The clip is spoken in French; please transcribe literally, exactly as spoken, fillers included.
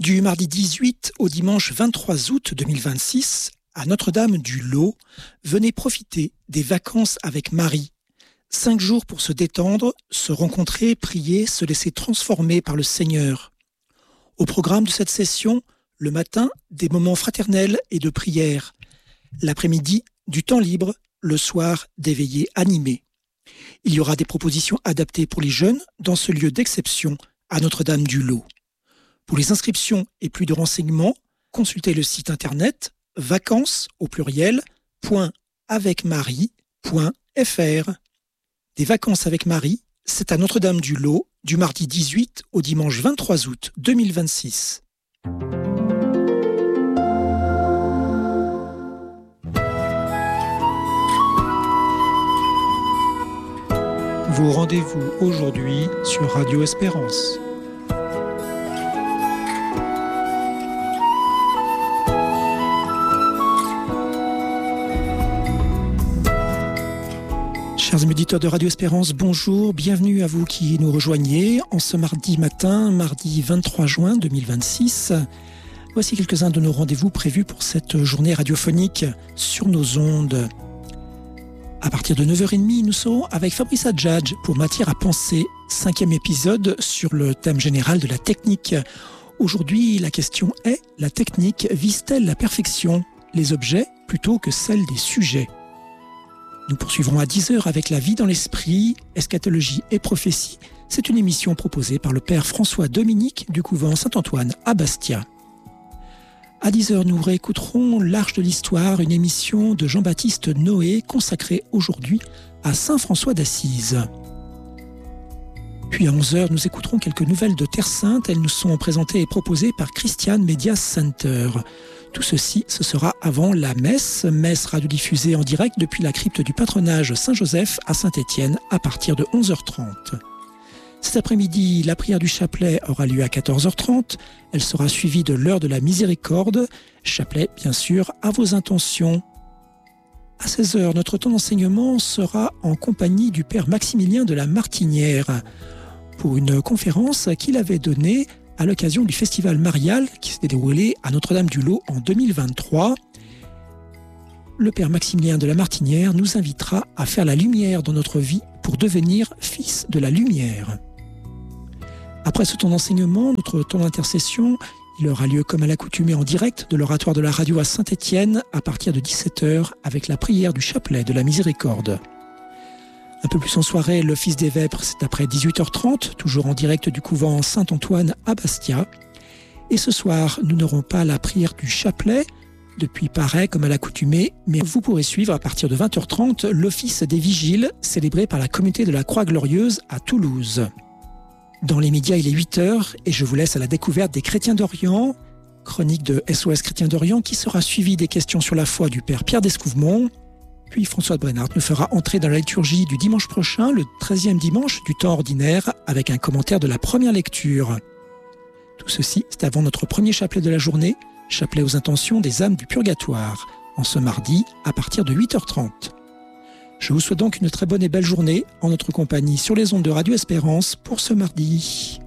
Du mardi dix-huit au dimanche vingt-trois août deux mille vingt-six, à Notre-Dame-du-Lot, venez profiter des vacances avec Marie. Cinq jours pour se détendre, se rencontrer, prier, se laisser transformer par le Seigneur. Au programme de cette session, le matin, des moments fraternels et de prière. L'après-midi, du temps libre, le soir, des veillées animées. Il y aura des propositions adaptées pour les jeunes dans ce lieu d'exception à Notre-Dame-du-Lot. Pour les inscriptions et plus de renseignements, consultez le site internet vacances au pluriel point avec marie point f r. Des vacances avec Marie, c'est à Notre-Dame-du-Lot du mardi dix-huit au dimanche vingt-trois août deux mille vingt-six. Vos rendez-vous aujourd'hui sur Radio Espérance. Chers auditeurs de Radio Espérance, bonjour, bienvenue à vous qui nous rejoignez en ce mardi matin, mardi vingt-trois juin deux mille vingt-six. Voici quelques-uns de nos rendez-vous prévus pour cette journée radiophonique sur nos ondes. À partir de neuf heures trente, nous serons avec Fabrice Adjadj pour Matière à penser, cinquième épisode sur le thème général de la technique. Aujourd'hui, la question est, la technique vise-t-elle la perfection, les objets plutôt que celle des sujets ? Nous poursuivrons à dix heures avec La vie dans l'esprit, eschatologie et prophétie. C'est une émission proposée par le père François Dominique du couvent Saint-Antoine à Bastia. À dix heures, nous réécouterons L'Arche de l'Histoire, une émission de Jean-Baptiste Noé consacrée aujourd'hui à Saint François d'Assise. Puis à onze heures, nous écouterons quelques nouvelles de Terre Sainte. Elles nous sont présentées et proposées par Christian Media Center. Tout ceci, ce sera avant la messe, messe radiodiffusée en direct depuis la crypte du patronage Saint-Joseph à Saint-Étienne à partir de onze heures trente. Cet après-midi, la prière du chapelet aura lieu à quatorze heures trente. Elle sera suivie de l'heure de la miséricorde. Chapelet, bien sûr, à vos intentions. À seize heures, notre temps d'enseignement sera en compagnie du père Maximilien de la Martinière pour une conférence qu'il avait donnée à l'occasion du festival marial qui s'est déroulé à Notre-Dame-du-Lot en deux mille vingt-trois. Le père Maximilien de la Martinière nous invitera à faire la lumière dans notre vie pour devenir fils de la lumière. Après ce temps d'enseignement, notre temps d'intercession, il aura lieu comme à l'accoutumée en direct de l'oratoire de la radio à Saint-Étienne à partir de dix-sept heures avec la prière du chapelet de la miséricorde. Un peu plus en soirée, l'office des vêpres, c'est après dix-huit heures trente, toujours en direct du couvent Saint-Antoine à Bastia. Et ce soir, nous n'aurons pas la prière du chapelet, depuis pareil comme à l'accoutumée, mais vous pourrez suivre à partir de vingt heures trente l'office des vigiles, célébré par la communauté de la Croix-Glorieuse à Toulouse. Dans les médias, il est huit heures et je vous laisse à la découverte des Chrétiens d'Orient, chronique de S O S Chrétiens d'Orient qui sera suivie des questions sur la foi du père Pierre Descouvremont. Puis François de Brenard nous fera entrer dans la liturgie du dimanche prochain, le treizième dimanche du temps ordinaire, avec un commentaire de la première lecture. Tout ceci, c'est avant notre premier chapelet de la journée, chapelet aux intentions des âmes du purgatoire, en ce mardi à partir de huit heures trente. Je vous souhaite donc une très bonne et belle journée en notre compagnie sur les ondes de Radio Espérance pour ce mardi.